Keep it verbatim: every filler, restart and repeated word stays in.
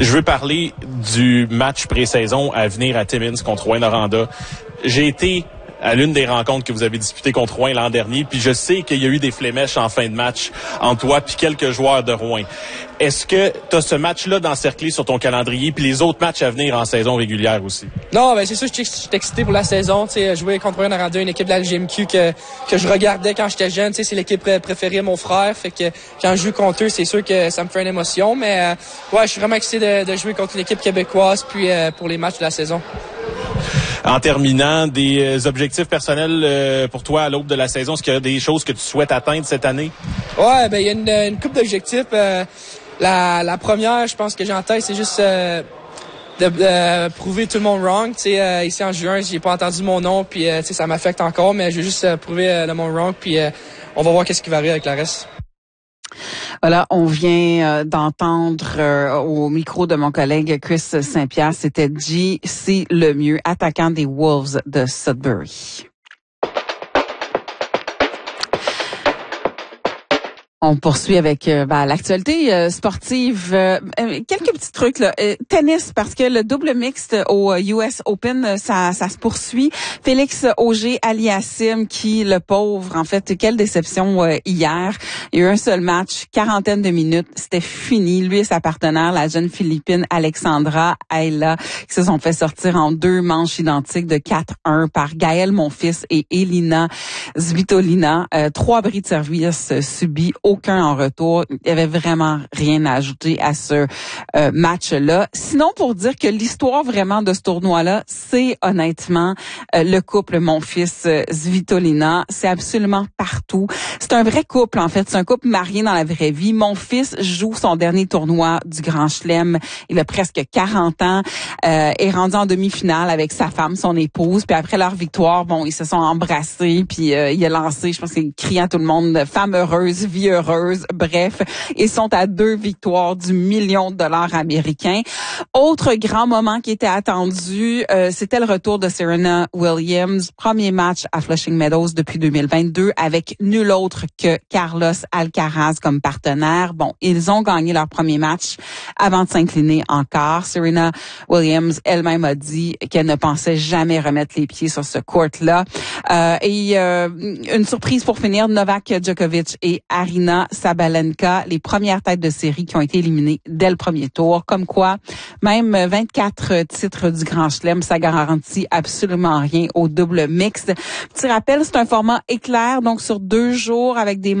Je veux parler du match pré-saison à venir à Timmins contre Rouyn-Noranda. J'ai été à l'une des rencontres que vous avez disputées contre Rouyn l'an dernier, puis je sais qu'il y a eu des flémèches en fin de match entre toi puis quelques joueurs de Rouyn. Est-ce que tu as ce match-là d'encerclé sur ton calendrier, puis les autres matchs à venir en saison régulière aussi? Non, ben c'est sûr, je suis excité pour la saison. Tu sais, jouer contre Rouyn-Noranda, une équipe de la L G M Q que que je regardais quand j'étais jeune. Tu sais, c'est l'équipe préférée de mon frère. Fait que quand je joue contre eux, c'est sûr que ça me fait une émotion. Mais euh, ouais, je suis vraiment excité de, de jouer contre une équipe québécoise, puis euh, pour les matchs de la saison. En terminant, des objectifs personnels euh, pour toi à l'aube de la saison, est-ce qu'il y a des choses que tu souhaites atteindre cette année? Ouais, ben il y a une, une couple d'objectifs. Euh, la, la première, je pense que j'ai en tête, c'est juste euh, de, de prouver tout le monde wrong. Tu sais, euh, ici en juin, j'ai pas entendu mon nom, puis euh, tu sais, ça m'affecte encore, mais je veux juste euh, prouver euh, le monde wrong, puis euh, on va voir qu'est-ce qui va arriver avec la reste. Voilà, on vient euh, d'entendre euh, au micro de mon collègue Chris Saint-Pierre, c'était J C Lemieux, attaquant des Wolves de Sudbury. On poursuit avec euh, ben, l'actualité euh, sportive. Euh, quelques petits trucs là. Euh, tennis, parce que le double mixte au U S Open, ça, ça se poursuit. Félix Auger-Aliassime, qui, le pauvre, en fait, quelle déception euh, hier. Il y a eu un seul match, quarantaine de minutes, c'était fini. Lui et sa partenaire, la jeune Philippine Alexandra Ayla, qui se sont fait sortir en deux manches identiques de quatre un par Gaël Monfils et Elina Svitolina. Euh, trois bris de service subis, aucun en retour. Il y avait vraiment rien à ajouter à ce euh, match-là. Sinon, pour dire que l'histoire vraiment de ce tournoi-là, c'est honnêtement euh, le couple Monfils-Svitolina. C'est absolument partout. C'est un vrai couple, en fait. C'est un couple marié dans la vraie vie. Mon fils joue son dernier tournoi du Grand Chelem. Il a presque quarante ans. Euh, est rendu en demi-finale avec sa femme, son épouse. Puis après leur victoire, bon, ils se sont embrassés. Puis euh, il a lancé, je pense qu'il crie à tout le monde, femme heureuse, vie heureuse. Bref, ils sont à deux victoires du million de dollars américains. Autre grand moment qui était attendu, euh, c'était le retour de Serena Williams. Premier match à Flushing Meadows depuis deux mille vingt-deux avec nul autre que Carlos Alcaraz comme partenaire. Bon, ils ont gagné leur premier match avant de s'incliner en quart. Serena Williams elle-même a dit qu'elle ne pensait jamais remettre les pieds sur ce court-là. Euh, et euh, une surprise pour finir, Novak Djokovic et Arina Sabalenka, les premières têtes de série qui ont été éliminées dès le premier tour. Comme quoi, même vingt-quatre titres du Grand Chelem, ça garantit absolument rien au double mixte. Petit rappel, c'est un format éclair, donc sur deux jours avec des